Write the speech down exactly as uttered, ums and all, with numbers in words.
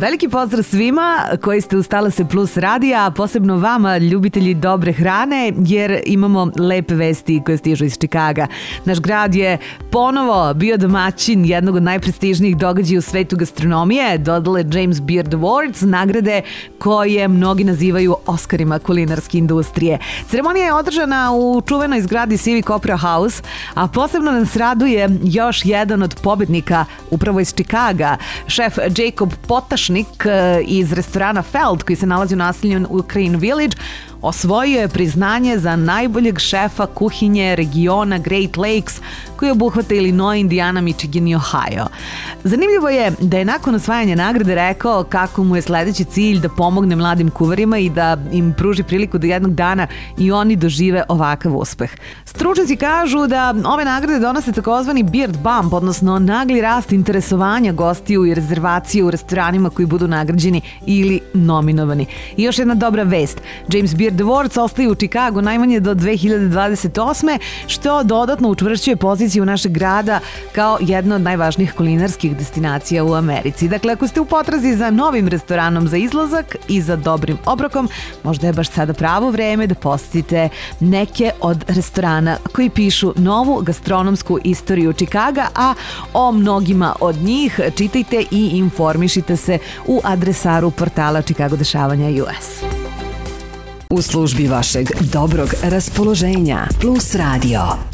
Veliki pozdrav svima koji ste uz Talase Plus radija, a posebno vama, ljubitelji dobre hrane, jer imamo lepe vesti koje stižu iz Čikaga. Naš grad je ponovo bio domaćin jednog od najprestižnijih događaja u svetu gastronomije, dodale James Beard Awards, nagrade koje mnogi nazivaju Oscarima kulinarske industrije. Ceremonija je održana u čuvenoj zgradi Civic Opera House, a posebno nas raduje još jedan od pobednika upravo iz Čikaga, šef Jacob Potašnik iz restorana Feld, koji se nalazi u naselju Ukraine Village, osvojio je priznanje za najboljeg šefa kuhinje regiona Great Lakes, koji obuhvata Illinois, Indiana, Michigan i Ohio. Zanimljivo je da je nakon osvajanja nagrade rekao kako mu je sledeći cilj da pomogne mladim kuvarima i da im pruži priliku da jednog dana i oni dožive ovakav uspeh. Stručnjaci kažu da ove nagrade donose takozvani beard bump, odnosno nagli rast interesovanja gostiju i rezervacije u restoranima koji budu nagrađeni ili nominovani. I još jedna dobra vest. James Beard Awards ostaje u Čikagu najmanje do dve hiljade dvadeset osme, što dodatno učvršćuje poziciju našeg grada kao jedna od najvažnijih kulinarskih destinacija u Americi. Dakle, ako ste u potrazi za novim restoranom za izlazak i za dobrim obrokom, možda je baš sada pravo vreme da posjetite neke od restorana koji pišu novu gastronomsku istoriju Čikaga, a o mnogima od njih čitajte i informišite se u adresaru portala Chicago dešavanja U S. U službi vašeg dobrog raspoloženja Plus Radio.